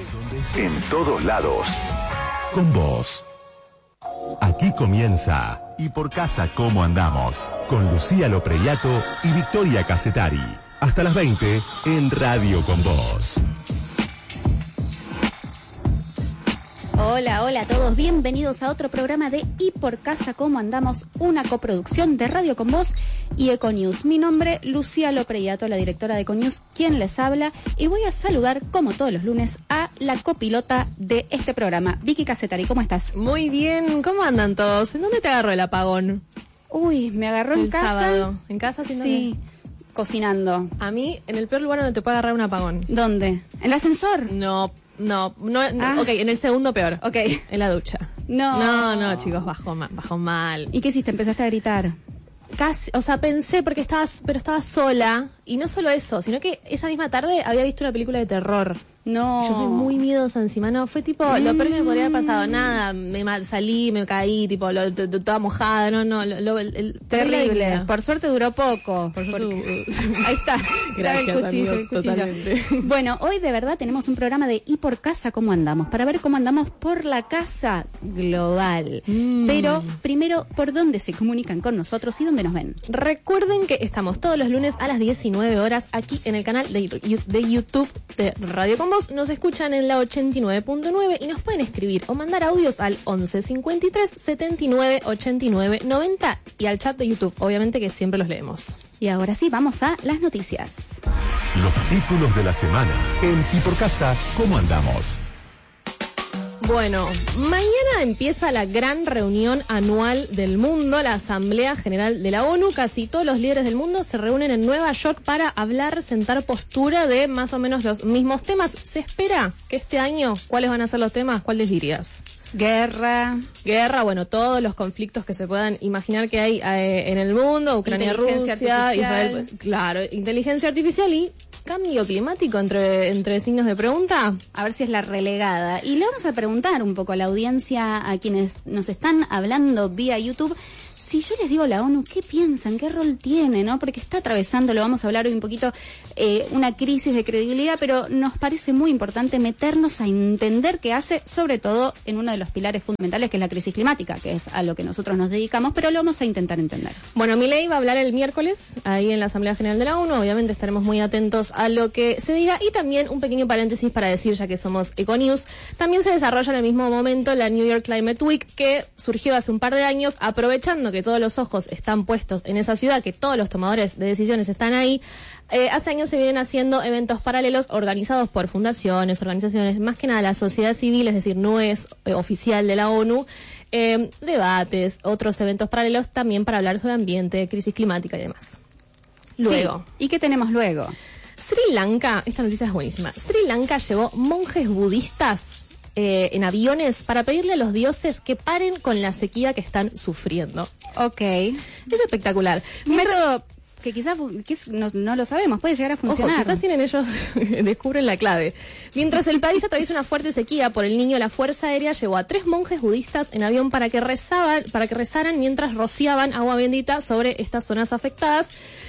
En todos lados. Con vos. Aquí comienza Y por casa cómo andamos, con Lucía Lopreyato y Victoria Casetari. Hasta las 20 en Radio con Vos. Hola, hola a todos, bienvenidos a otro programa de Y por casa cómo andamos, una coproducción de Radio con Vos y Econews. Mi nombre, Lucía Lopreyato, la directora de Econews, quien les habla, y voy a saludar, como todos los lunes, a la copilota de este programa, Vicky Casetari. ¿Cómo estás? Muy bien, ¿cómo andan todos? ¿En dónde te agarró el apagón? Uy, me agarró en casa. Sábado. ¿En casa? Sí, cocinando. A mí, en el peor lugar donde te puede agarrar un apagón. ¿Dónde? ¿En el ascensor? No, ok, en el segundo peor. Ok. En la ducha. No, chicos, bajó mal. ¿Y qué hiciste? ¿Empezaste a gritar? Casi, o sea, pensé pero estaba sola, y no solo eso, sino que esa misma tarde había visto una película de terror. No. Yo soy muy miedosa encima, no, fue tipo, lo peor que me podría haber pasado, nada, salí, me caí, tipo, toda mojada, terrible. Por suerte duró poco. Por suerte, ahí está. Gracias, el cuchillo. Totalmente. Bueno, hoy de verdad tenemos un programa de Y por casa cómo andamos, para ver cómo andamos por la casa global. Pero primero, ¿por dónde se comunican con nosotros y dónde nos ven? Recuerden que estamos todos los lunes a las 19 horas aquí en el canal de YouTube de Radio Con Vos. Nos escuchan en la 89.9 y nos pueden escribir o mandar audios al 11 53 79 89 90 y al chat de YouTube, obviamente, que siempre los leemos. Y ahora sí, vamos a las noticias. Los títulos de la semana en Y por casa cómo andamos. Bueno, mañana empieza la gran reunión anual del mundo, la Asamblea General de la ONU. Casi todos los líderes del mundo se reúnen en Nueva York para hablar, sentar postura de más o menos los mismos temas. Se espera que este año, ¿cuáles van a ser los temas? ¿Cuáles dirías? Guerra, bueno, todos los conflictos que se puedan imaginar que hay en el mundo, Ucrania, Rusia, Israel, claro, inteligencia artificial y cambio climático, entre signos de pregunta. A ver si es la relegada. Y le vamos a preguntar un poco a la audiencia, a quienes nos están hablando vía YouTube, si yo les digo la ONU, ¿qué piensan? ¿Qué rol tiene? ¿No? Porque está atravesando, lo vamos a hablar hoy un poquito, una crisis de credibilidad, pero nos parece muy importante meternos a entender qué hace, sobre todo en uno de los pilares fundamentales, que es la crisis climática, que es a lo que nosotros nos dedicamos, pero lo vamos a intentar entender. Bueno, Milei va a hablar el miércoles, ahí en la Asamblea General de la ONU. Obviamente estaremos muy atentos a lo que se diga, y también un pequeño paréntesis para decir, ya que somos Econews, también se desarrolla en el mismo momento la New York Climate Week, que surgió hace un par de años, aprovechando que todos los ojos están puestos en esa ciudad, que todos los tomadores de decisiones están ahí. Hace años se vienen haciendo eventos paralelos organizados por fundaciones, organizaciones, más que nada la sociedad civil, es decir, no es oficial de la ONU, debates, otros eventos paralelos también para hablar sobre ambiente, crisis climática y demás. Luego. Sí. ¿Y qué tenemos luego? Sri Lanka, esta noticia es buenísima. Sri Lanka llevó monjes budistas en aviones para pedirle a los dioses que paren con la sequía que están sufriendo. Ok. Es espectacular. Un método que quizás no lo sabemos, puede llegar a funcionar. Ojo, quizás tienen ellos, descubren la clave. Mientras el país atraviesa una fuerte sequía por el Niño, la Fuerza Aérea llevó a 3 monjes budistas en avión para que rezaran mientras rociaban agua bendita sobre estas zonas afectadas.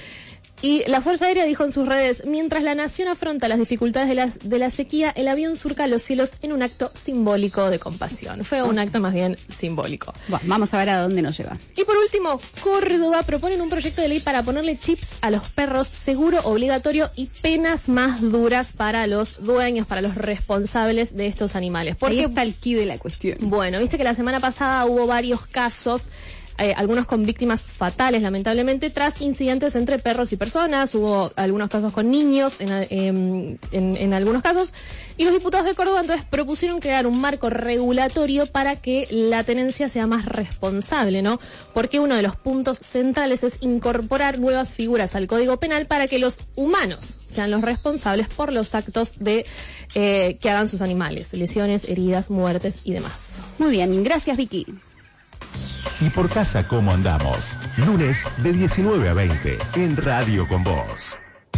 Y la Fuerza Aérea dijo en sus redes: mientras la nación afronta las dificultades de la sequía, el avión surca los cielos en un acto simbólico de compasión. Fue un acto más bien simbólico. Bueno, vamos a ver a dónde nos lleva. Y por último, Córdoba proponen un proyecto de ley para ponerle chips a los perros, seguro obligatorio y penas más duras para los dueños, para los responsables de estos animales. Porque ahí está el quid de la cuestión. Bueno, viste que la semana pasada hubo varios casos, algunos con víctimas fatales, lamentablemente, tras incidentes entre perros y personas. Hubo algunos casos con niños, en algunos casos, y los diputados de Córdoba entonces propusieron crear un marco regulatorio para que la tenencia sea más responsable, ¿no? Porque uno de los puntos centrales es incorporar nuevas figuras al Código Penal para que los humanos sean los responsables por los actos de que hagan sus animales, lesiones, heridas, muertes y demás. Muy bien, gracias, Vicky. Y por casa cómo andamos, lunes de 19 a 20 en Radio con Vos.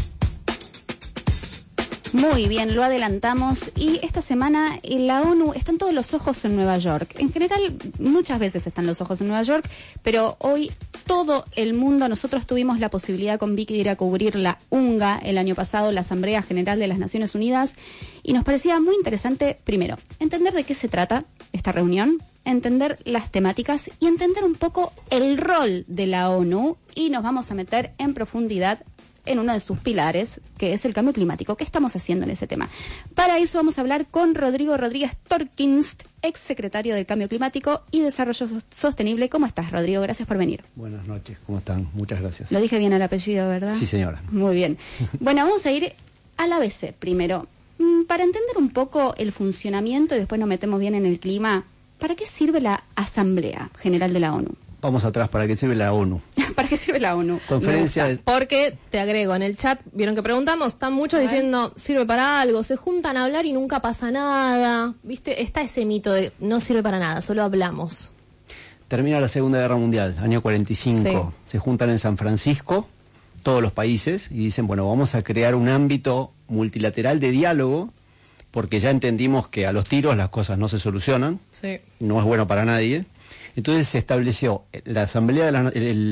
Muy bien, lo adelantamos. Y esta semana en la ONU están todos los ojos en Nueva York. En general, muchas veces están los ojos en Nueva York, pero hoy todo el mundo. Nosotros tuvimos la posibilidad con Vicky de ir a cubrir la UNGA el año pasado, la Asamblea General de las Naciones Unidas, y nos parecía muy interesante, primero, entender de qué se trata esta reunión, entender las temáticas y entender un poco el rol de la ONU, y nos vamos a meter en profundidad en uno de sus pilares, que es el cambio climático. ¿Qué estamos haciendo en ese tema? Para eso vamos a hablar con Rodrigo Rodríguez Torkinst, exsecretario del Cambio Climático y Desarrollo Sostenible. ¿Cómo estás, Rodrigo? Gracias por venir. Buenas noches, ¿cómo están? Muchas gracias. Lo dije bien el apellido, ¿verdad? Sí, señora. Muy bien. Bueno, vamos a ir al ABC primero. Para entender un poco el funcionamiento y después nos metemos bien en el clima, ¿para qué sirve la Asamblea General de la ONU? Vamos atrás, ¿para qué sirve la ONU? ¿Para qué sirve la ONU? Conferencia de... Porque, te agrego, en el chat, vieron que preguntamos, están muchos diciendo, sirve para algo, se juntan a hablar y nunca pasa nada. ¿Viste? Está ese mito de no sirve para nada, solo hablamos. Termina la Segunda Guerra Mundial, año 45. Sí. Se juntan en San Francisco, todos los países, y dicen, bueno, vamos a crear un ámbito multilateral de diálogo, porque ya entendimos que a los tiros las cosas no se solucionan, no es bueno para nadie. Entonces se estableció la Asamblea de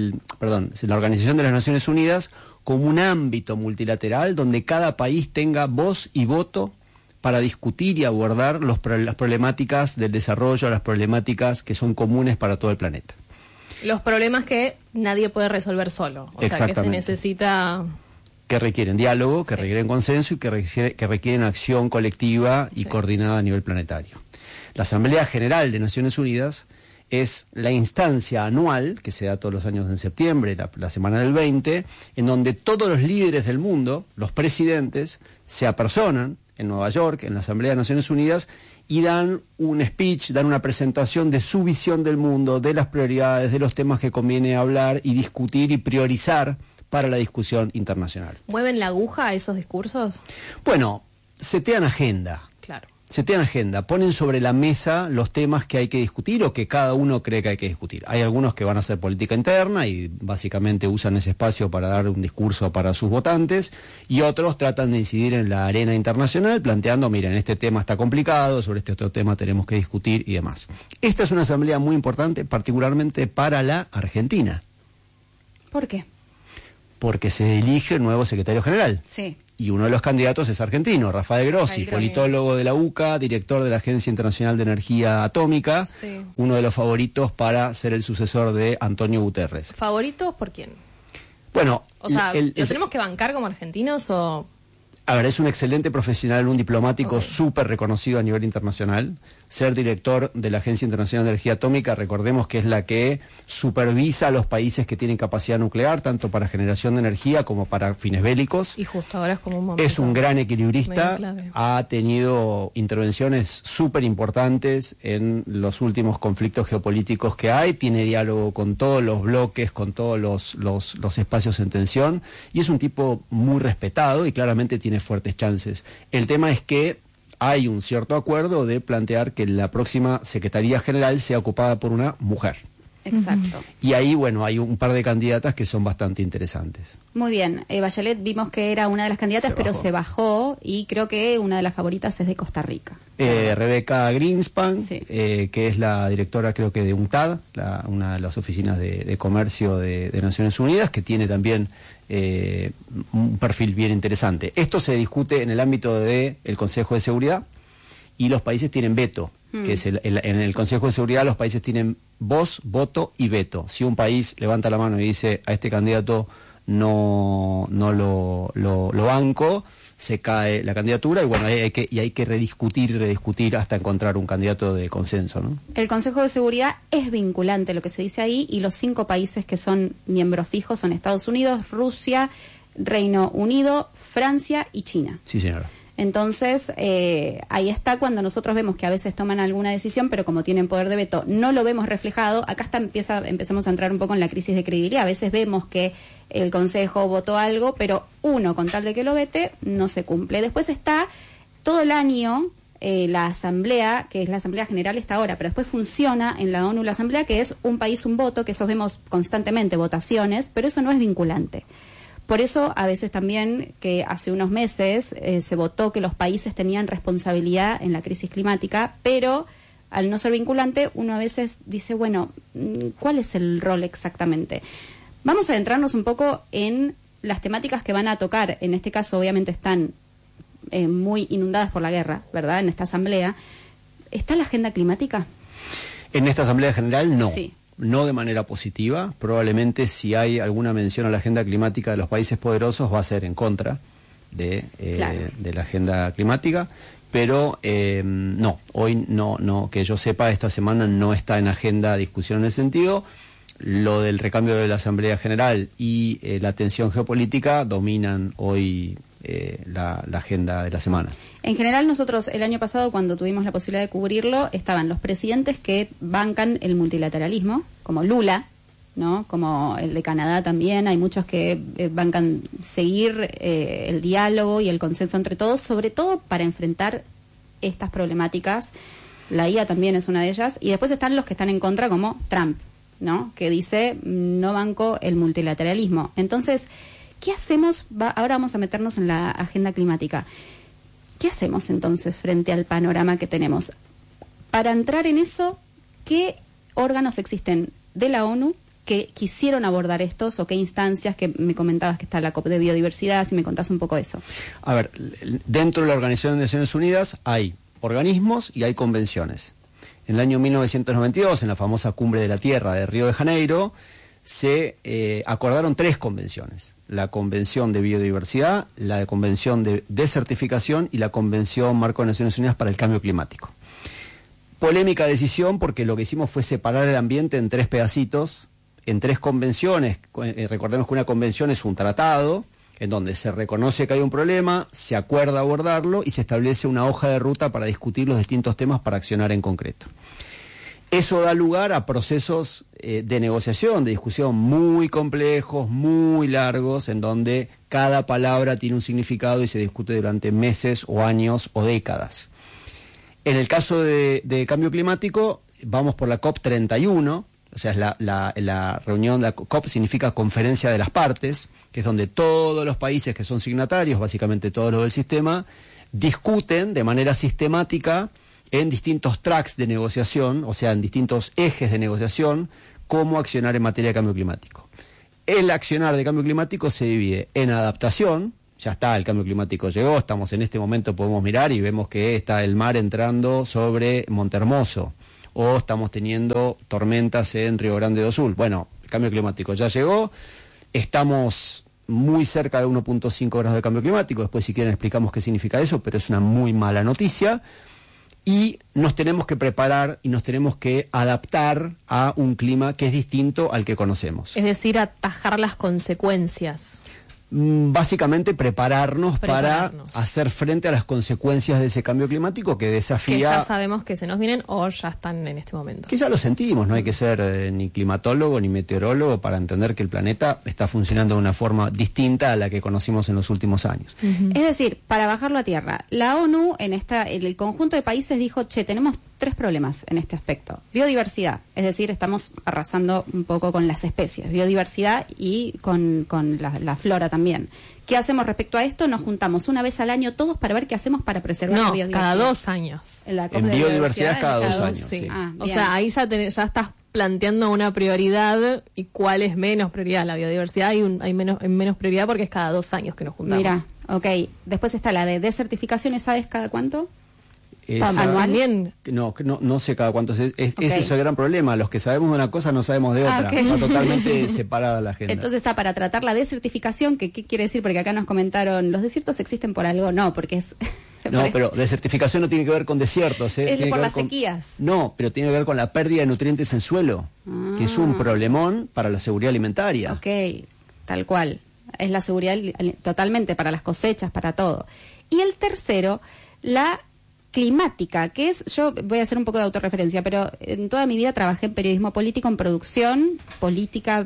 la Organización de las Naciones Unidas como un ámbito multilateral donde cada país tenga voz y voto para discutir y abordar las problemáticas del desarrollo, las problemáticas que son comunes para todo el planeta. Los problemas que nadie puede resolver solo, o sea, que se necesita... Que requieren diálogo, que requieren consenso y que requieren acción colectiva y coordinada a nivel planetario. La Asamblea General de Naciones Unidas es la instancia anual, que se da todos los años en septiembre, la semana del 20, en donde todos los líderes del mundo, los presidentes, se apersonan en Nueva York, en la Asamblea de Naciones Unidas, y dan un speech, dan una presentación de su visión del mundo, de las prioridades, de los temas que conviene hablar y discutir y priorizar para la discusión internacional. ¿Mueven la aguja esos discursos? Bueno, setean agenda. Claro. Setean agenda, ponen sobre la mesa los temas que hay que discutir o que cada uno cree que hay que discutir. Hay algunos que van a hacer política interna y básicamente usan ese espacio para dar un discurso para sus votantes, y otros tratan de incidir en la arena internacional planteando, miren, este tema está complicado, sobre este otro tema tenemos que discutir y demás. Esta es una asamblea muy importante, particularmente para la Argentina. ¿Por qué? Porque se elige el nuevo secretario general. Sí. Y uno de los candidatos es argentino, Rafael Grossi, politólogo de la UCA, director de la Agencia Internacional de Energía Atómica, uno de los favoritos para ser el sucesor de Antonio Guterres. ¿Favoritos por quién? Bueno, o sea, ¿lo tenemos que bancar como argentinos o...? A ver, es un excelente profesional, un diplomático súper reconocido a nivel internacional. Ser director de la Agencia Internacional de Energía Atómica, recordemos que es la que supervisa a los países que tienen capacidad nuclear, tanto para generación de energía como para fines bélicos. Y justo ahora es como un momento. Es un gran equilibrista, ha tenido intervenciones súper importantes en los últimos conflictos geopolíticos que hay, tiene diálogo con todos los bloques, con todos los espacios en tensión, y es un tipo muy respetado y claramente tiene fuertes chances. El tema es que hay un cierto acuerdo de plantear que la próxima Secretaría General sea ocupada por una mujer. Exacto. Y ahí, bueno, hay un par de candidatas que son bastante interesantes. Muy bien. Bachelet vimos que era una de las candidatas, pero se bajó, y creo que una de las favoritas es de Costa Rica. Rebeca Greenspan, que es la directora, creo que de UNCTAD, una de las oficinas de comercio de Naciones Unidas, que tiene también un perfil bien interesante. Esto se discute en el ámbito del Consejo de Seguridad, y los países tienen veto, que es en el Consejo de Seguridad los países tienen voz, voto y veto. Si un país levanta la mano y dice a este candidato no lo banco, se cae la candidatura, y bueno, hay que rediscutir hasta encontrar un candidato de consenso, ¿no? El Consejo de Seguridad es vinculante, lo que se dice ahí, y los 5 países que son miembros fijos son Estados Unidos, Rusia, Reino Unido, Francia y China. Sí, señora. Entonces, ahí está cuando nosotros vemos que a veces toman alguna decisión, pero como tienen poder de veto, no lo vemos reflejado. Acá empezamos a entrar un poco en la crisis de credibilidad. A veces vemos que el Consejo votó algo, pero uno, con tal de que lo vete, no se cumple. Después está todo el año la Asamblea, que es la Asamblea General está ahora, pero después funciona en la ONU la Asamblea, que es un país, un voto, que eso vemos constantemente, votaciones, pero eso no es vinculante. Por eso, a veces también, que hace unos meses se votó que los países tenían responsabilidad en la crisis climática, pero al no ser vinculante, uno a veces dice, bueno, ¿cuál es el rol exactamente? Vamos a adentrarnos un poco en las temáticas que van a tocar. En este caso, obviamente, están muy inundadas por la guerra, ¿verdad?, en esta asamblea. ¿Está la agenda climática? En esta asamblea general, no. Sí. No de manera positiva. Probablemente si hay alguna mención a la agenda climática de los países poderosos va a ser en contra de la agenda climática. Pero no, hoy no, que yo sepa, esta semana no está en agenda discusión en ese sentido. Lo del recambio de la Asamblea General y la tensión geopolítica dominan hoy la agenda de la semana. En general, nosotros el año pasado, cuando tuvimos la posibilidad de cubrirlo, estaban los presidentes que bancan el multilateralismo, como Lula, ¿no?, como el de Canadá también. Hay muchos que bancan seguir el diálogo y el consenso entre todos, sobre todo para enfrentar estas problemáticas. La IA también es una de ellas. Y después están los que están en contra, como Trump, ¿no?, que dice, no banco el multilateralismo. Entonces, ¿qué hacemos? Ahora vamos a meternos en la agenda climática. ¿Qué hacemos entonces frente al panorama que tenemos? Para entrar en eso, ¿qué órganos existen de la ONU que quisieron abordar estos, o qué instancias? Que me comentabas que está la COP de biodiversidad, si me contás un poco eso. A ver, dentro de la Organización de Naciones Unidas hay organismos y hay convenciones. En el año 1992, en la famosa Cumbre de la Tierra de Río de Janeiro, se acordaron 3 convenciones: la Convención de Biodiversidad, la Convención de Desertificación y la Convención Marco de Naciones Unidas para el Cambio Climático. Polémica decisión, porque lo que hicimos fue separar el ambiente en 3 pedacitos, en 3 convenciones. Recordemos que una convención es un tratado en donde se reconoce que hay un problema, se acuerda abordarlo y se establece una hoja de ruta para discutir los distintos temas para accionar en concreto. Eso da lugar a procesos de negociación, de discusión muy complejos, muy largos, en donde cada palabra tiene un significado y se discute durante meses o años o décadas. En el caso de cambio climático, vamos por la COP 31, o sea, es la reunión, la COP significa Conferencia de las Partes, que es donde todos los países que son signatarios, básicamente todos los del sistema, discuten de manera sistemática en distintos tracks de negociación, o sea, en distintos ejes de negociación, cómo accionar en materia de cambio climático. El accionar de cambio climático se divide en adaptación. Ya está, el cambio climático llegó, estamos en este momento, podemos mirar y vemos que está el mar entrando sobre Montehermoso, o estamos teniendo tormentas en Río Grande do Sul. Bueno, el cambio climático ya llegó, estamos muy cerca de 1.5 grados de cambio climático. Después, si quieren, explicamos qué significa eso, pero es una muy mala noticia. Y nos tenemos que preparar y nos tenemos que adaptar a un clima que es distinto al que conocemos. Es decir, atajar las consecuencias. Básicamente prepararnos para hacer frente a las consecuencias de ese cambio climático que desafía... Que ya sabemos que se nos vienen o ya están en este momento. Que ya lo sentimos, no hay que ser ni climatólogo ni meteorólogo para entender que el planeta está funcionando de una forma distinta a la que conocimos en los últimos años. Uh-huh. Es decir, para bajarlo a tierra, la ONU en el conjunto de países dijo, tenemos 3 problemas en este aspecto. Biodiversidad, es decir, estamos arrasando un poco con las especies. Biodiversidad y con la flora también. ¿Qué hacemos respecto a esto? Nos juntamos una vez al año todos para ver qué hacemos para preservar la biodiversidad. Cada 2 años. En biodiversidad es cada 2 años. Sí. O sea, ahí ya estás planteando una prioridad y cuál es menos prioridad. La biodiversidad hay menos prioridad porque es cada 2 años que nos juntamos. Mira, ok. Después está la de desertificaciones, ¿sabes cada cuánto? ¿Anual? No sé cada cuánto. Ese es el gran problema. Los que sabemos de una cosa no sabemos de otra. Okay. Está totalmente separada la agenda. Entonces está para tratar la desertificación, que ¿qué quiere decir? Porque acá nos comentaron, ¿los desiertos existen por algo? No, porque es... No, pero desertificación no tiene que ver con desiertos. Es por las sequías. No, pero tiene que ver con la pérdida de nutrientes en suelo, que es un problemón para la seguridad alimentaria. Ok, tal cual. Es la seguridad totalmente para las cosechas, para todo. Y el tercero, la climática, que es, yo voy a hacer un poco de autorreferencia, pero en toda mi vida trabajé en periodismo político, en producción política,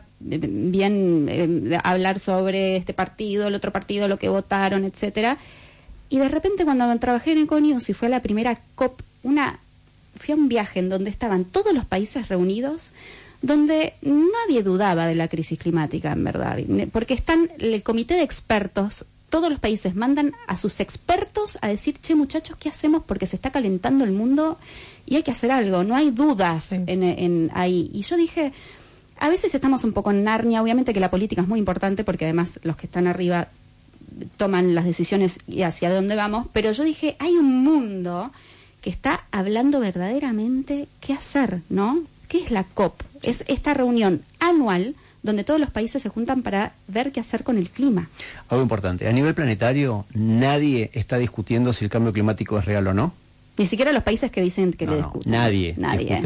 hablar sobre este partido, el otro partido, lo que votaron, etcétera. Y de repente cuando trabajé en Econius y fue a la primera COP, fui a un viaje en donde estaban todos los países reunidos, donde nadie dudaba de la crisis climática, en verdad, porque están el comité de expertos todos los países mandan a sus expertos a decir, che, muchachos, ¿qué hacemos? Porque se está calentando el mundo y hay que hacer algo, no hay dudas en ahí. Y yo dije, a veces estamos un poco en Narnia, obviamente que la política es muy importante porque además los que están arriba toman las decisiones y hacia dónde vamos, pero yo dije, hay un mundo que está hablando verdaderamente qué hacer, ¿no? ¿Qué es la COP? Es esta reunión anual donde todos los países se juntan para ver qué hacer con el clima. Algo importante, a nivel planetario nadie está discutiendo si el cambio climático es real o no. Ni siquiera los países que dicen que le discuten. Nadie.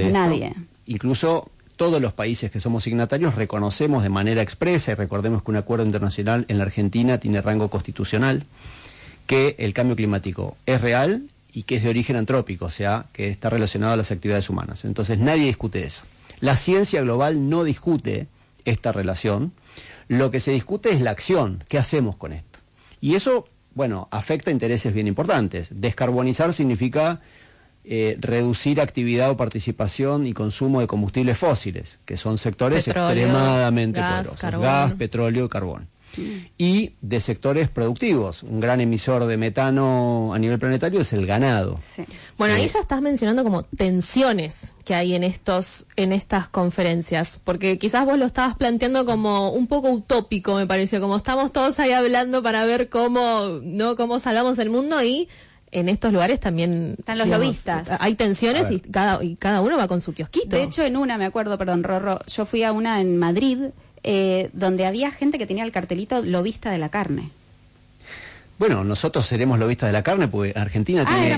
Incluso todos los países que somos signatarios reconocemos de manera expresa, y recordemos que un acuerdo internacional en la Argentina tiene rango constitucional, que el cambio climático es real y que es de origen antrópico, o sea, que está relacionado a las actividades humanas. Entonces nadie discute eso. La ciencia global no discute esta relación. Lo que se discute es la acción. ¿Qué hacemos con esto? Y eso, bueno, afecta intereses bien importantes. Descarbonizar significa reducir actividad o participación y consumo de combustibles fósiles, que son sectores extremadamente poderosos. Gas, petróleo y carbón. Y de sectores productivos. Un gran emisor de metano a nivel planetario es el ganado. Sí. Bueno, ahí ya estás mencionando como tensiones que hay en estas conferencias, porque quizás vos lo estabas planteando como un poco utópico, me pareció, como estamos todos ahí hablando para ver cómo salvamos el mundo, y en estos lugares también están los lobistas. Hay tensiones y cada uno va con su kiosquito. De hecho, me acuerdo, Rorro, yo fui a una en Madrid, donde había gente que tenía el cartelito lobista de la carne. Bueno, nosotros seremos lobistas de la carne, porque Argentina tiene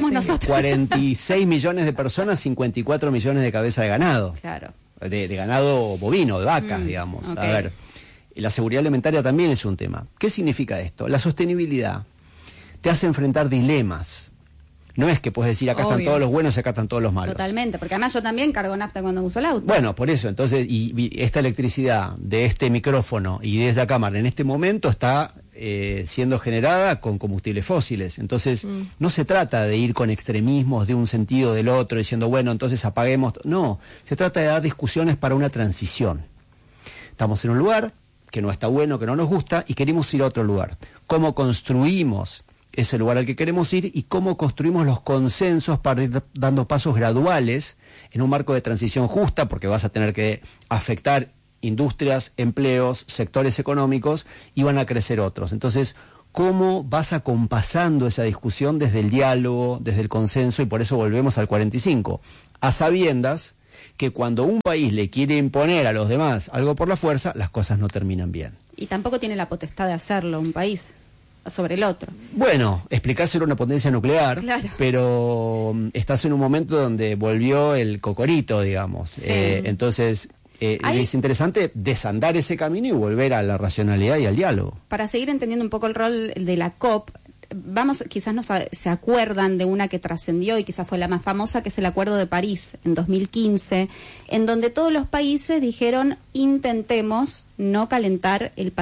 46 millones de personas, 54 millones de cabezas de ganado. Claro. De ganado bovino, de vacas, digamos. Okay. A ver, la seguridad alimentaria también es un tema. ¿Qué significa esto? La sostenibilidad te hace enfrentar dilemas. No es que puedes decir acá están todos los buenos y acá están todos los malos. Totalmente, porque además yo también cargo nafta cuando uso el auto. Bueno, por eso, entonces, y esta electricidad de este micrófono y de esta cámara en este momento está siendo generada con combustibles fósiles. Entonces, no se trata de ir con extremismos de un sentido o del otro, diciendo, bueno, entonces apaguemos. No, se trata de dar discusiones para una transición. Estamos en un lugar que no está bueno, que no nos gusta, y queremos ir a otro lugar. ¿Cómo construimos ese lugar al que queremos ir y cómo construimos los consensos para ir dando pasos graduales en un marco de transición justa, porque vas a tener que afectar industrias, empleos, sectores económicos, y van a crecer otros? Entonces, ¿cómo vas acompasando esa discusión desde el diálogo, desde el consenso? Y por eso volvemos al 45, a sabiendas que cuando un país le quiere imponer a los demás algo por la fuerza, las cosas no terminan bien. Y tampoco tiene la potestad de hacerlo un país sobre el otro. Bueno, explicárselo a una potencia nuclear, claro, pero estás en un momento donde volvió el cocorito, digamos. Sí. Entonces, es interesante desandar ese camino y volver a la racionalidad y al diálogo. Para seguir entendiendo un poco el rol de la COP, quizás no se acuerdan de una que trascendió y quizás fue la más famosa, que es el Acuerdo de París en 2015, en donde todos los países dijeron, intentemos no calentar el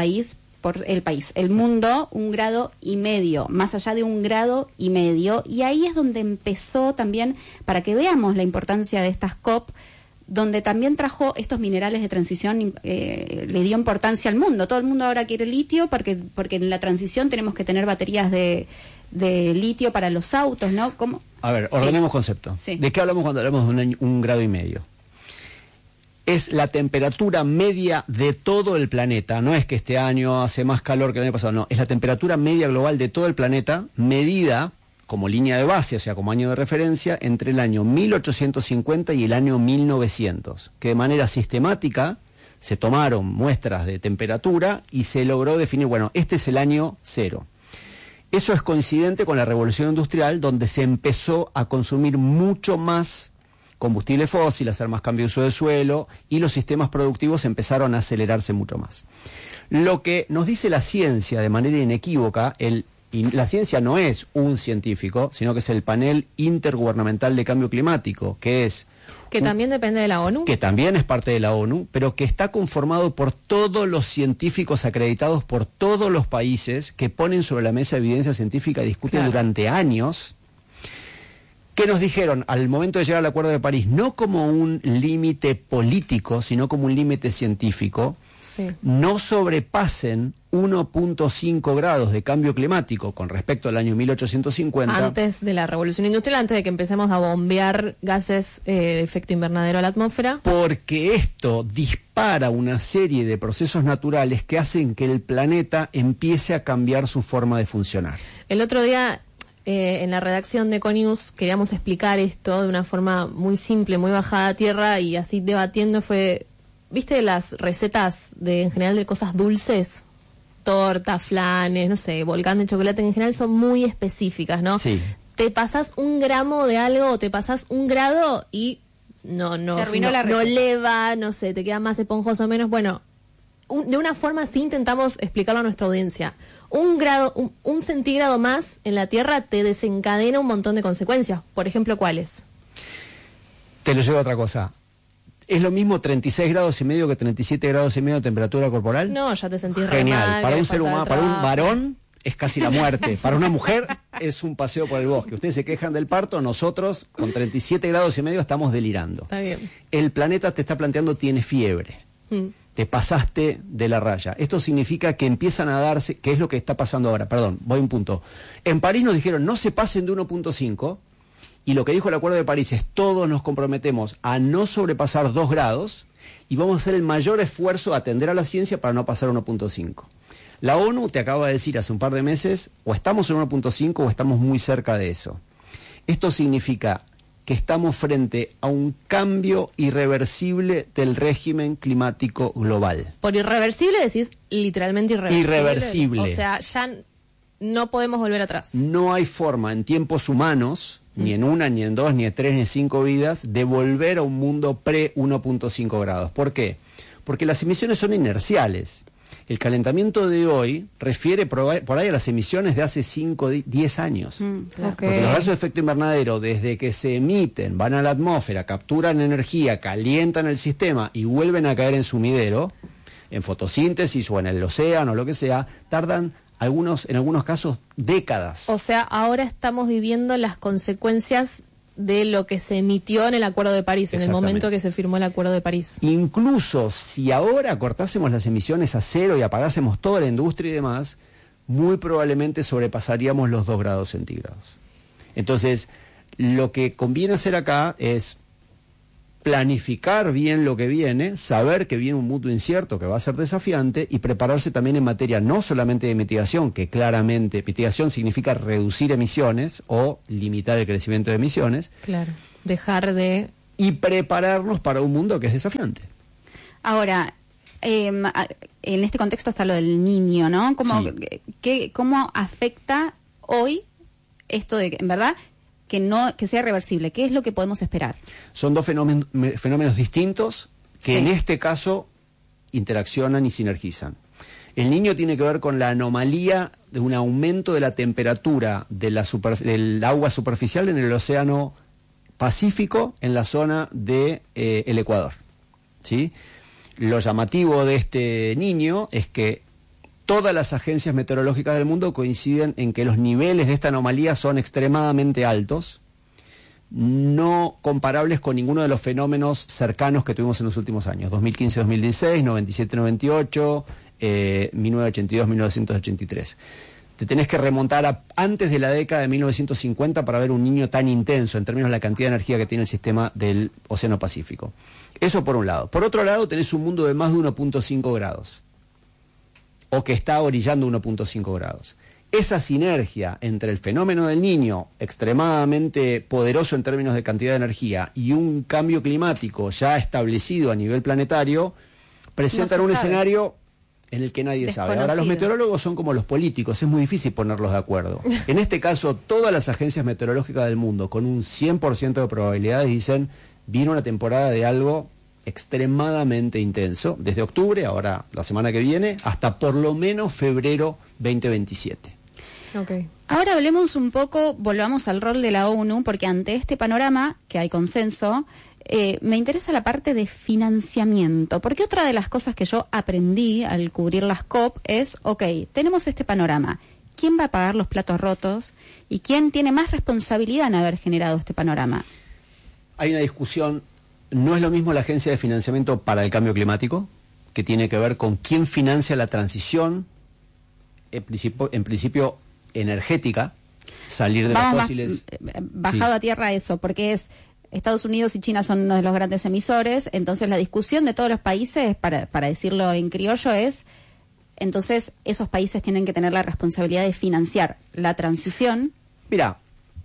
mundo 1,5 grados, más allá de 1,5 grados, y ahí es donde empezó también, para que veamos la importancia de estas COP, donde también trajo estos minerales de transición, le dio importancia al mundo. Todo el mundo ahora quiere litio, porque en la transición tenemos que tener baterías de litio para los autos, ¿no? ¿Cómo? A ver, ordenemos concepto. Sí. ¿De qué hablamos cuando hablamos de 1,5 grados? Es la temperatura media de todo el planeta. No es que este año hace más calor que el año pasado, no. Es la temperatura media global de todo el planeta, medida como línea de base, o sea, como año de referencia, entre el año 1850 y el año 1900, que de manera sistemática se tomaron muestras de temperatura y se logró definir, bueno, este es el año 0. Eso es coincidente con la revolución industrial, donde se empezó a consumir mucho más combustible fósil, hacer más cambio de uso de suelo, y los sistemas productivos empezaron a acelerarse mucho más. Lo que nos dice la ciencia de manera inequívoca, y la ciencia no es un científico, sino que es el Panel Intergubernamental de Cambio Climático, que también depende de la ONU. Que también es parte de la ONU, pero que está conformado por todos los científicos acreditados por todos los países, que ponen sobre la mesa evidencia científica y discuten durante años. ¿Qué nos dijeron al momento de llegar al Acuerdo de París? No como un límite político, sino como un límite científico. no sobrepasen 1.5 grados de cambio climático con respecto al año 1850. Antes de la revolución industrial, antes de que empecemos a bombear gases de efecto invernadero a la atmósfera. Porque esto dispara una serie de procesos naturales que hacen que el planeta empiece a cambiar su forma de funcionar. El otro día, en la redacción de Econews, queríamos explicar esto de una forma muy simple, muy bajada a tierra, y así debatiendo ¿viste las recetas en general de cosas dulces? Tortas, flanes, no sé, volcán de chocolate en general son muy específicas, ¿no? Sí. Te pasas 1 gramo de algo o te pasas 1 grado y no leva, no sé, te queda más esponjoso o menos. Bueno, de una forma así intentamos explicarlo a nuestra audiencia. 1 grado, un centígrado más en la Tierra te desencadena un montón de consecuencias. Por ejemplo, ¿cuáles? Te lo llevo a otra cosa. ¿Es lo mismo 36 grados y medio que 37 grados y medio de temperatura corporal? No, ya te sentís genial. Re mal, para un ser humano, para un varón es casi la muerte. Para una mujer es un paseo por el bosque. Ustedes se quejan del parto, nosotros con 37 grados y medio estamos delirando. Está bien. El planeta te está planteando tiene fiebre. Te pasaste de la raya. Esto significa que empiezan a darse, que es lo que está pasando ahora. Perdón, voy a un punto. En París nos dijeron no se pasen de 1.5. Y lo que dijo el Acuerdo de París es todos nos comprometemos a no sobrepasar 2 grados y vamos a hacer el mayor esfuerzo a atender a la ciencia para no pasar 1.5. La ONU te acaba de decir hace un par de meses, o estamos en 1.5 o estamos muy cerca de eso. Esto significa que estamos frente a un cambio irreversible del régimen climático global. Por irreversible decís literalmente irreversible. Irreversible. O sea, ya no podemos volver atrás. No hay forma en tiempos humanos, ni en 1, ni en 2, ni en 3, ni en 5 vidas, de volver a un mundo pre-1.5 grados. ¿Por qué? Porque las emisiones son inerciales. El calentamiento de hoy refiere por ahí a las emisiones de hace 5, 10 años. Claro. Porque los gases de efecto invernadero, desde que se emiten, van a la atmósfera, capturan energía, calientan el sistema y vuelven a caer en sumidero, en fotosíntesis o en el océano o lo que sea, tardan en algunos casos décadas. O sea, ahora estamos viviendo las consecuencias de lo que se emitió en el Acuerdo de París, en el momento que se firmó el Acuerdo de París. Incluso si ahora cortásemos las emisiones a cero y apagásemos toda la industria y demás, muy probablemente sobrepasaríamos los 2 grados centígrados. Entonces, lo que conviene hacer acá es planificar bien lo que viene, saber que viene un mundo incierto que va a ser desafiante y prepararse también en materia no solamente de mitigación, que claramente mitigación significa reducir emisiones o limitar el crecimiento de emisiones. Claro, dejar de... Y prepararnos para un mundo que es desafiante. Ahora, en este contexto está lo del niño, ¿no? ¿Cómo afecta hoy esto de que, en verdad, que sea reversible? ¿Qué es lo que podemos esperar? Son dos fenómenos distintos que en este caso interaccionan y sinergizan. El niño tiene que ver con la anomalía de un aumento de la temperatura del agua superficial en el océano Pacífico en la zona del Ecuador. ¿Sí? Lo llamativo de este niño es que todas las agencias meteorológicas del mundo coinciden en que los niveles de esta anomalía son extremadamente altos, no comparables con ninguno de los fenómenos cercanos que tuvimos en los últimos años, 2015-2016, 97-98, 1982-1983. Te tenés que remontar a antes de la década de 1950 para ver un niño tan intenso en términos de la cantidad de energía que tiene el sistema del Océano Pacífico. Eso por un lado. Por otro lado, tenés un mundo de más de 1.5 grados. O que está orillando 1.5 grados. Esa sinergia entre el fenómeno del niño, extremadamente poderoso en términos de cantidad de energía, y un cambio climático ya establecido a nivel planetario, presentan un escenario en el que nadie sabe. Ahora, los meteorólogos son como los políticos, es muy difícil ponerlos de acuerdo. En este caso, todas las agencias meteorológicas del mundo, con un 100% de probabilidades, dicen, viene una temporada de algo extremadamente intenso, desde octubre, ahora la semana que viene, hasta por lo menos febrero 2027. Okay. Ahora hablemos un poco, volvamos al rol de la ONU, porque ante este panorama, que hay consenso, me interesa la parte de financiamiento, porque otra de las cosas que yo aprendí al cubrir las COP es, tenemos este panorama, ¿quién va a pagar los platos rotos? ¿Y quién tiene más responsabilidad en haber generado este panorama? Hay una discusión. No es lo mismo la Agencia de Financiamiento para el Cambio Climático, que tiene que ver con quién financia la transición, en principio energética, salir de los fósiles. Bajado a tierra eso, porque es Estados Unidos y China son uno de los grandes emisores, entonces la discusión de todos los países, para decirlo en criollo, es, entonces esos países tienen que tener la responsabilidad de financiar la transición. Mira,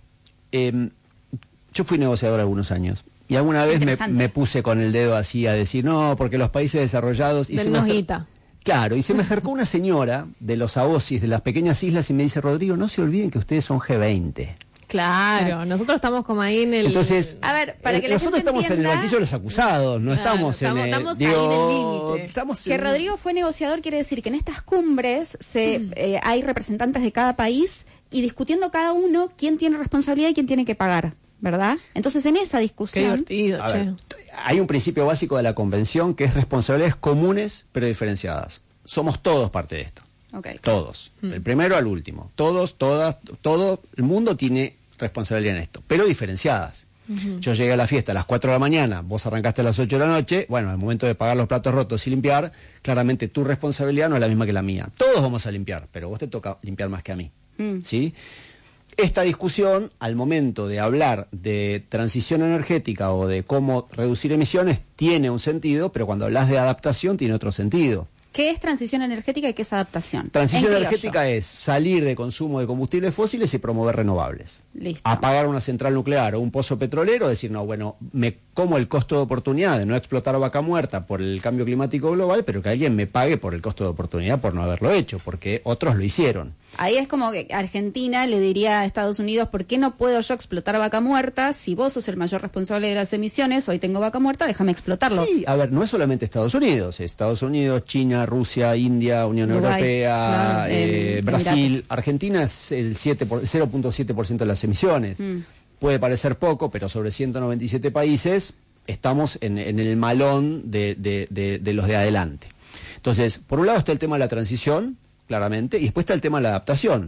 yo fui negociador algunos años y alguna vez me puse con el dedo así a decir, no, porque los países desarrollados... Claro, y se me acercó una señora de los AOSIS, de las pequeñas islas, y me dice, Rodrigo, no se olviden que ustedes son G20. Claro, nosotros estamos como ahí en el... Entonces, a ver, para que nosotros estamos en el banquillo de los acusados, no estamos en el... Estamos ahí en el límite. Que Rodrigo fue negociador quiere decir que en estas cumbres hay representantes de cada país y discutiendo cada uno quién tiene responsabilidad y quién tiene que pagar, ¿verdad? Entonces, en esa discusión... Qué divertido, che. Hay un principio básico de la convención que es responsabilidades comunes pero diferenciadas. Somos todos parte de esto. Okay. Todos. Del primero al último. Todos, todas, todo el mundo tiene responsabilidad en esto, pero diferenciadas. Yo llegué a la fiesta a las 4 de la mañana, vos arrancaste a las 8 de la noche, bueno, al momento de pagar los platos rotos y limpiar, claramente tu responsabilidad no es la misma que la mía. Todos vamos a limpiar, pero vos te toca limpiar más que a mí. ¿Sí? Esta discusión, al momento de hablar de transición energética o de cómo reducir emisiones, tiene un sentido, pero cuando hablas de adaptación tiene otro sentido. ¿Qué es transición energética y qué es adaptación? Transición energética es salir de consumo de combustibles fósiles y promover renovables. Listo. Apagar una central nuclear o un pozo petrolero, decir, no, bueno, me como el costo de oportunidad de no explotar vaca muerta por el cambio climático global, pero que alguien me pague por el costo de oportunidad por no haberlo hecho, porque otros lo hicieron. Ahí es como que Argentina le diría a Estados Unidos, ¿por qué no puedo yo explotar vaca muerta? Si vos sos el mayor responsable de las emisiones, hoy tengo vaca muerta, déjame explotarlo. Sí, a ver, no es solamente Estados Unidos, China, Rusia, India, Unión Europea, Brasil. Emiratos. Argentina es el 0.7% de las emisiones. Puede parecer poco, pero sobre 197 países estamos en el malón de los de adelante. Entonces, por un lado está el tema de la transición, claramente, y después está el tema de la adaptación.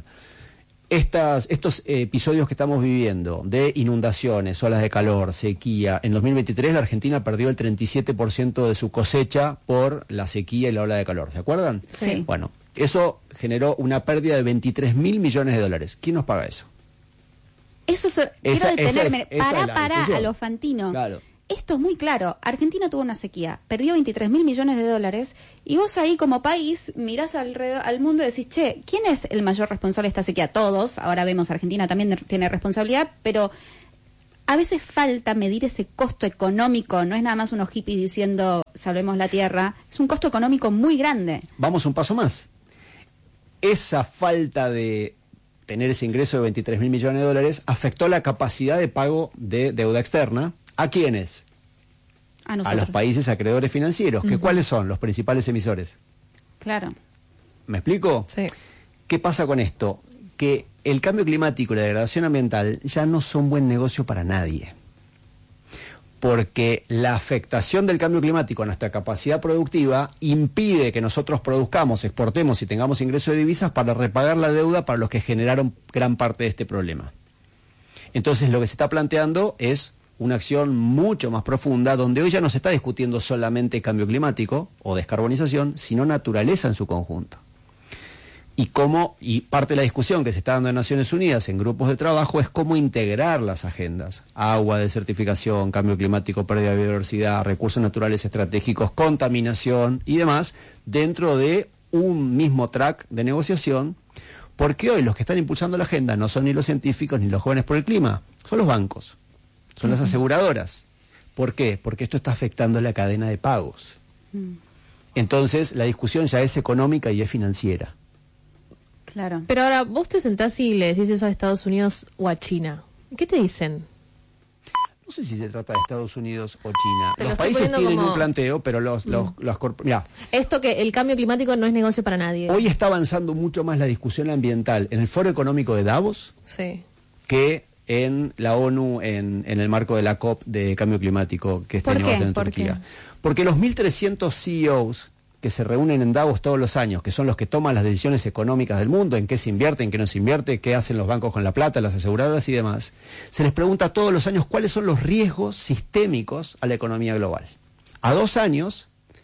Estos episodios que estamos viviendo de inundaciones, olas de calor, sequía, en 2023 la Argentina perdió el 37% de su cosecha por la sequía y la ola de calor, ¿se acuerdan? Sí. Bueno, eso generó una pérdida de 23.000 millones de dólares. ¿Quién nos paga eso? Eso quiero detenerme, para a lo Fantino. Claro. Esto es muy claro. Argentina tuvo una sequía, perdió 23.000 millones de dólares y vos ahí como país mirás alrededor al mundo y decís, che, ¿quién es el mayor responsable de esta sequía? Todos. Ahora vemos, Argentina también tiene responsabilidad, pero a veces falta medir ese costo económico. No es nada más unos hippies diciendo salvemos la tierra. Es un costo económico muy grande. Vamos un paso más. Esa falta de tener ese ingreso de 23.000 millones de dólares afectó la capacidad de pago de deuda externa. ¿A quiénes? A los países acreedores financieros. ¿Que cuáles son los principales emisores? Claro. ¿Me explico? Sí. ¿Qué pasa con esto? Que el cambio climático y la degradación ambiental ya no son buen negocio para nadie. Porque la afectación del cambio climático a nuestra capacidad productiva impide que nosotros produzcamos, exportemos y tengamos ingresos de divisas para repagar la deuda para los que generaron gran parte de este problema. Entonces lo que se está planteando es una acción mucho más profunda, donde hoy ya no se está discutiendo solamente cambio climático o descarbonización, sino naturaleza en su conjunto. Y parte de la discusión que se está dando en Naciones Unidas en grupos de trabajo es cómo integrar las agendas: agua, desertificación, cambio climático, pérdida de biodiversidad, recursos naturales estratégicos, contaminación y demás, dentro de un mismo track de negociación, porque hoy los que están impulsando la agenda no son ni los científicos ni los jóvenes por el clima, son los bancos. Son las aseguradoras. ¿Por qué? Porque esto está afectando la cadena de pagos. Entonces, la discusión ya es económica y es financiera. Claro. Pero ahora, vos te sentás y le decís eso a Estados Unidos o a China. ¿Qué te dicen? No sé si se trata de Estados Unidos o China. Te lo Los estoy países poniendo tienen como... un planteo, pero mirá, Esto que el cambio climático no es negocio para nadie. hoy está avanzando mucho más la discusión ambiental en el Foro Económico de Davos Sí. que en la ONU, en el marco de la COP de cambio climático que este año va a ser en Turquía. Porque los 1.300 CEOs que se reúnen en Davos todos los años, que son los que toman las decisiones económicas del mundo, en qué se invierte, en qué no se invierte, qué hacen los bancos con la plata, las aseguradoras y demás, se les pregunta todos los años cuáles son los riesgos sistémicos a la economía global. A 2 años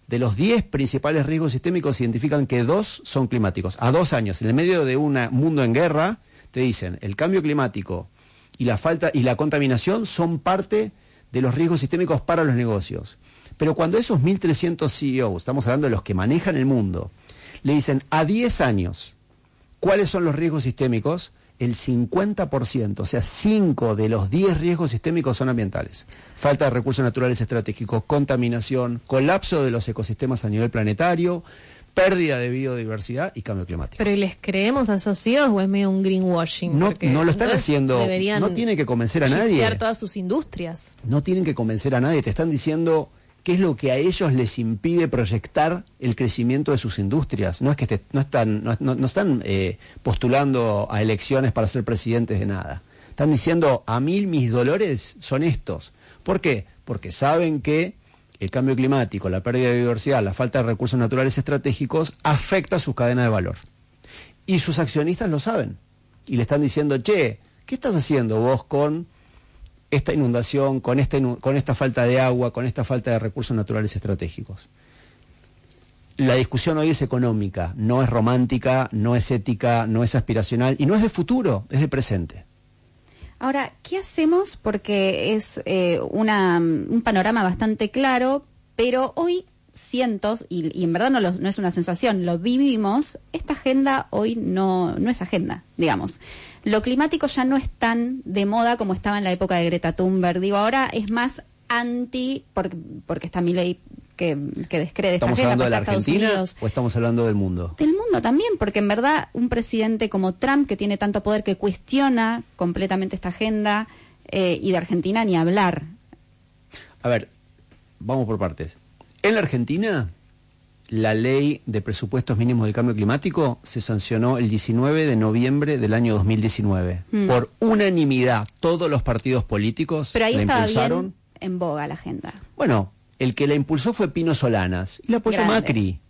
de los 10 principales riesgos sistémicos identifican que 2 son climáticos. A 2 años, en el medio de un mundo en guerra, te dicen, el cambio climático y la falta y la contaminación son parte de los riesgos sistémicos para los negocios. Pero cuando esos 1.300 CEOs, estamos hablando de los que manejan el mundo, le dicen a 10 años cuáles son los riesgos sistémicos, el 50%, o sea, 5 de los 10 riesgos sistémicos son ambientales. Falta de recursos naturales estratégicos, contaminación, colapso de los ecosistemas a nivel planetario, pérdida de biodiversidad y cambio climático. ¿Pero y les creemos a esos CEOs o es medio un greenwashing? No lo están haciendo, no tienen que convencer a nadie. Todas sus industrias. No tienen que convencer a nadie, te están diciendo qué es lo que a ellos les impide proyectar el crecimiento de sus industrias. No es que no están postulando a elecciones para ser presidentes de nada. Están diciendo, a mí mis dolores son estos. ¿Por qué? Porque saben que el cambio climático, la pérdida de biodiversidad, la falta de recursos naturales estratégicos afecta su cadena de valor. Y sus accionistas lo saben. Y le están diciendo, che, ¿qué estás haciendo vos con esta inundación, con esta falta de agua, con esta falta de recursos naturales estratégicos? La discusión hoy es económica, no es romántica, no es ética, no es aspiracional y no es de futuro, es de presente. Ahora, ¿qué hacemos? Porque es un panorama bastante claro, pero hoy cientos, y en verdad no es una sensación, lo vivimos, esta agenda hoy no es agenda, digamos. Lo climático ya no es tan de moda como estaba en la época de Greta Thunberg. Digo, ahora es más anti, porque está Milei que descree esta agenda. ¿Estamos hablando de la Argentina o estamos hablando del mundo? Del mundo también, porque en verdad un presidente como Trump, que tiene tanto poder, que cuestiona completamente esta agenda, y de Argentina ni hablar. A ver, vamos por partes. En la Argentina, la ley de presupuestos mínimos del cambio climático se sancionó el 19 de noviembre del año 2019. Por unanimidad, todos los partidos políticos Pero ahí la estaba impulsaron. bien en boga la agenda. Bueno, el que la impulsó fue Pino Solanas y la apoyó Grande. Macri.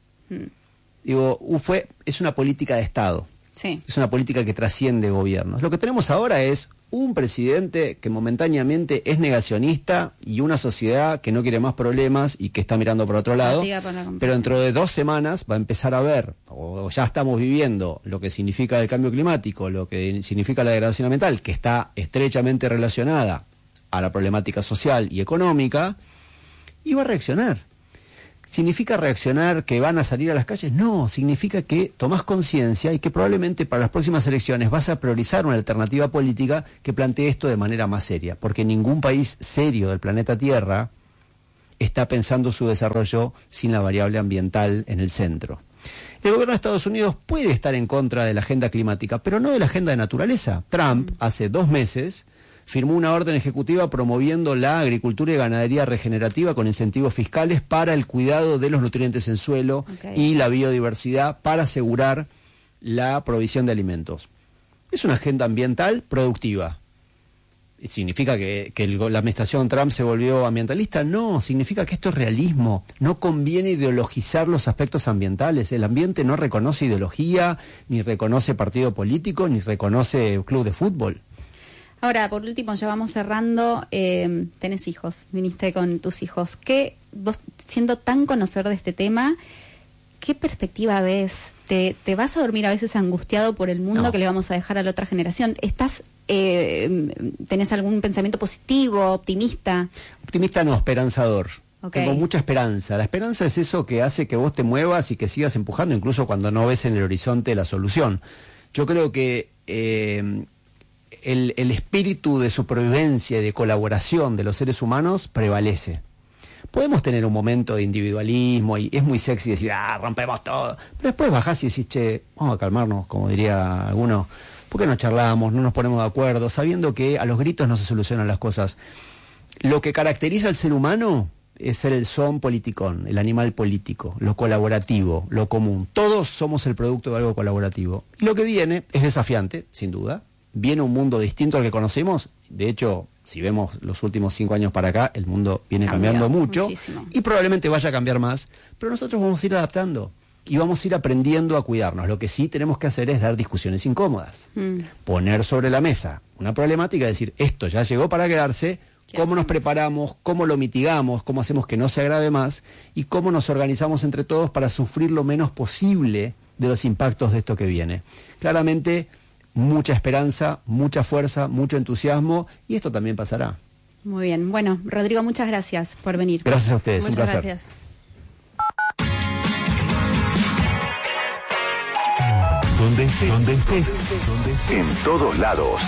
Digo, es una política de Estado. Sí. Es una política que trasciende gobiernos. Lo que tenemos ahora es un presidente que momentáneamente es negacionista y una sociedad que no quiere más problemas y que está mirando por otro lado. Pero dentro de 2 semanas va a empezar a ver, o ya estamos viviendo, lo que significa el cambio climático, lo que significa la degradación ambiental, que está estrechamente relacionada a la problemática social y económica, y va a reaccionar. ¿Significa reaccionar que van a salir a las calles? No, significa que tomás conciencia y que probablemente para las próximas elecciones vas a priorizar una alternativa política que plantee esto de manera más seria, porque ningún país serio del planeta Tierra está pensando su desarrollo sin la variable ambiental en el centro. El gobierno de Estados Unidos puede estar en contra de la agenda climática, pero no de la agenda de naturaleza. Trump, hace 2 meses, firmó una orden ejecutiva promoviendo la agricultura y ganadería regenerativa con incentivos fiscales para el cuidado de los nutrientes en suelo y la biodiversidad para asegurar la provisión de alimentos. Es una agenda ambiental productiva. ¿Significa que la administración Trump se volvió ambientalista? No, significa que esto es realismo. No conviene ideologizar los aspectos ambientales. El ambiente no reconoce ideología, ni reconoce partido político, ni reconoce club de fútbol. Ahora, por último, ya vamos cerrando. Tenés hijos, viniste con tus hijos. Vos, siendo tan conocedor de este tema, ¿qué perspectiva ves? ¿Te vas a dormir a veces angustiado por el mundo que le vamos a dejar a la otra generación? ¿Tenés algún pensamiento positivo, optimista? Optimista no, esperanzador. Okay. Tengo mucha esperanza. La esperanza es eso que hace que vos te muevas y que sigas empujando, incluso cuando no ves en el horizonte la solución. Yo creo que el espíritu de supervivencia y de colaboración de los seres humanos prevalece. Podemos tener un momento de individualismo y es muy sexy decir, rompemos todo. Pero después bajás y decís, che, vamos a calmarnos, como diría alguno. ¿Por qué no charlamos, no nos ponemos de acuerdo, sabiendo que a los gritos no se solucionan las cosas? Lo que caracteriza al ser humano es ser el son politicón, el animal político, lo colaborativo, lo común. Todos somos el producto de algo colaborativo. Y lo que viene es desafiante, sin duda. Viene un mundo distinto al que conocemos. De hecho, si vemos los últimos 5 años para acá, el mundo viene cambiando mucho. Muchísimo. Y probablemente vaya a cambiar más. Pero nosotros vamos a ir adaptando y vamos a ir aprendiendo a cuidarnos. Lo que sí tenemos que hacer es dar discusiones incómodas. Poner sobre la mesa una problemática y decir, esto ya llegó para quedarse, cómo nos preparamos, cómo lo mitigamos, cómo hacemos que no se agrave más y cómo nos organizamos entre todos para sufrir lo menos posible de los impactos de esto que viene. Claramente, mucha esperanza, mucha fuerza, mucho entusiasmo y esto también pasará. Muy bien. Bueno, Rodrigo, muchas gracias por venir. Gracias a ustedes, Muchas un placer. gracias. Donde estés. En todos lados.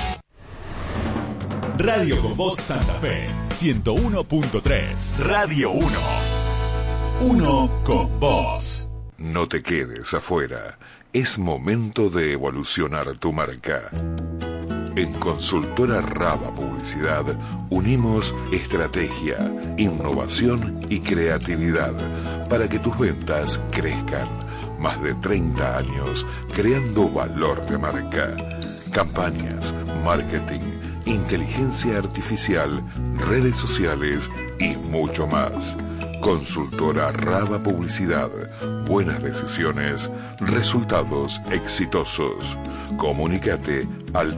Radio con Voz Santa Fe, 101.3. Radio 1. Uno con vos. No te quedes afuera. Es momento de evolucionar tu marca. En Consultora Raba Publicidad unimos estrategia, innovación y creatividad para que tus ventas crezcan. Más de 30 años creando valor de marca. Campañas, marketing, inteligencia artificial, redes sociales y mucho más. Consultora Raba Publicidad. Buenas decisiones, resultados exitosos. Comunícate al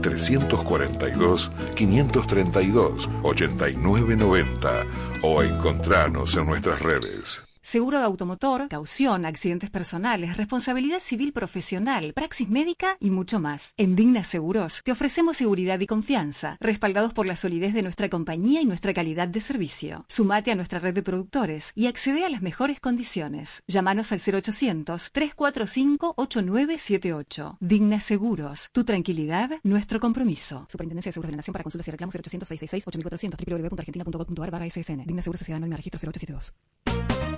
342-532-8990 o encontranos en nuestras redes. Seguro de automotor, caución, accidentes personales, responsabilidad civil profesional, praxis médica y mucho más. En Digna Seguros te ofrecemos seguridad y confianza, respaldados por la solidez de nuestra compañía y nuestra calidad de servicio. Sumate a nuestra red de productores y accede a las mejores condiciones. Llámanos al 0800-345-8978. Digna Seguros, tu tranquilidad, nuestro compromiso. Superintendencia de Seguros de la Nación. Para consultas y reclamos 0800-666-8400 www.argentina.gov.ar/ssn. Digna Seguros Sociedad Anónima Registro 0872.